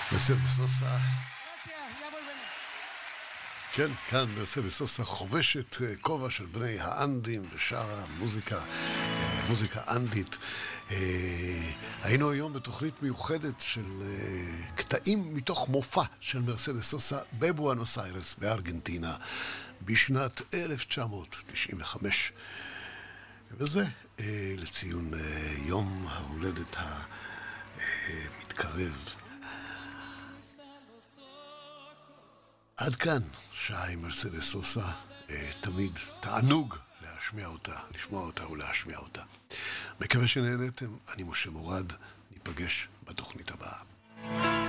מרסדס סוסה. כן, כאן מרסדס סוסה חובשת כובע של בני האנדים ושרה מוזיקה אנדית. היינו היום בתוכנית מיוחדת של קטעים מתוך מופע של מרסדס סוסה בבואנוס איירס בארגנטינה בשנת 1995. וזה לציון יום ההולדת המתקרב. עד כאן שעה עם מרסדס סוסה, תמיד תענוג להשמיע אותה, לשמוע אותה ולהשמיע אותה. מקווה שנהנתם, אני משה מורד, ניפגש בתוכנית הבאה.